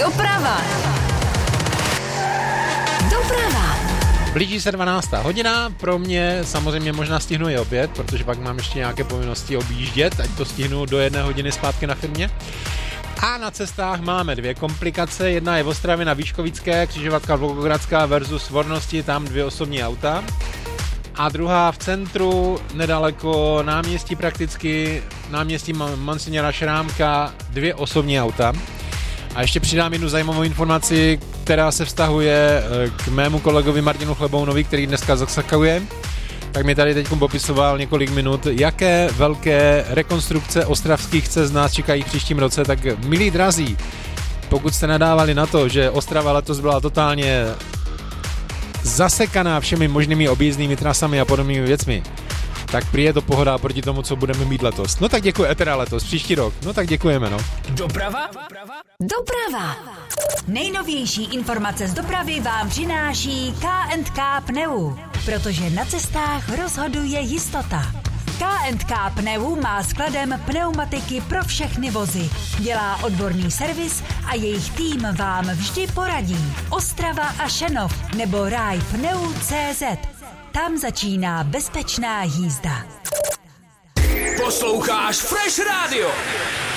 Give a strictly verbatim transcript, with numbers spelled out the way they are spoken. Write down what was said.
Doprava. Doprava. Blíží se dvanáctá hodina, pro mě samozřejmě možná stihnu i oběd, protože pak mám ještě nějaké povinnosti objíždět, ať to stihnu do jedné hodiny zpátky na firmě. A na cestách máme dvě komplikace, jedna je v Ostravě na Výškovické, křižovatka Volgogradská versus Vornosti, tam dvě osobní auta. A druhá v centru, nedaleko náměstí prakticky, náměstí Monsignora Šrámka, dvě osobní auta. A ještě přidám jednu zajímavou informaci, která se vztahuje k mému kolegovi Martinu Chlebounovi, který dneska zasakuje. Tak mi tady teď popisoval několik minut, jaké velké rekonstrukce ostravských cest nás čekají v příštím roce. Tak milí drazí, pokud jste nadávali na to, že Ostrava letos byla totálně zasekaná všemi možnými objízdnými trasami a podobnými věcmi, tak prý je to pohoda proti tomu, co budeme mít letos. No tak děkuji, teda letos, příští rok. No tak děkujeme, no. Doprava? Doprava. Nejnovější informace z dopravy vám přináší K and K Pneu, protože na cestách rozhoduje jistota. K and K Pneu má skladem pneumatiky pro všechny vozy. Dělá odborný servis a jejich tým vám vždy poradí. Ostrava a Šenov nebo ráj pneu tečka cé zet. Tam začíná bezpečná jízda. Posloucháš Fresh Radio.